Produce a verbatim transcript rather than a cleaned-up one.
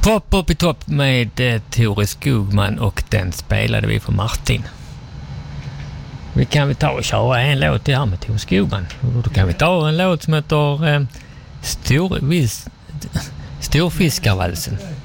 Pop upp i topp med eh, Tore Skogman, och den spelade vi för Martin. Vi kan vi ta och köra en låt här med Tore Skogman. Och då kan vi ta en låt som heter eh, Stor, vis, Storfiskarvalsen.